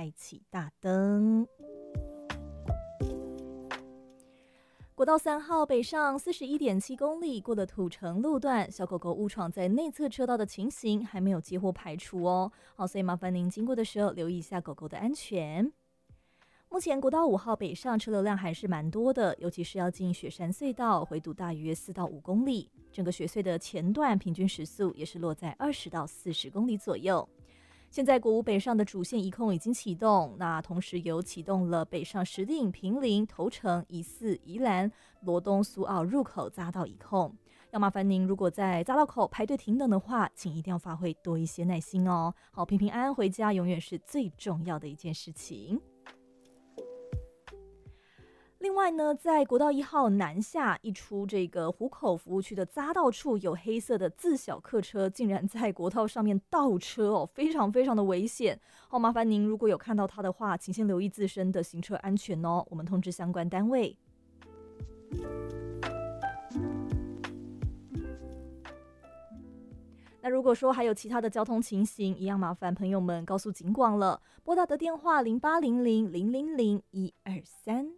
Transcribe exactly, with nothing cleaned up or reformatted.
开启大灯。国道三号北上 四十一点七 公里，过了土城路段，小狗狗误闯在内侧车道的情形还没有接获排除哦。好，所以麻烦您经过的时候留意一下狗狗的安全。目前国道五号北上车流量还是蛮多的，尤其是要进雪山隧道，回堵大约四到五公里。整个雪隧的前段平均时速也是落在二十到四十公里左右。现在国五北上的主线一控已经启动，那同时有启动了北上石碇、坪林、头城、宜四、宜兰、罗东、苏澳入口匝道一控。要麻烦您，如果在匝道口排队停等的话，请一定要发挥多一些耐心哦。好，平平安安回家永远是最重要的一件事情。另外呢，在国道一号南下一出这个湖口服务区的匝道处，有黑色的自小客车竟然在国道上面倒车哦，非常非常的危险。好，麻烦您如果有看到它的话，请先留意自身的行车安全哦，我们通知相关单位。那如果说还有其他的交通情形，一样麻烦朋友们告诉警广了，拨打的电话零八零零零零零一二三。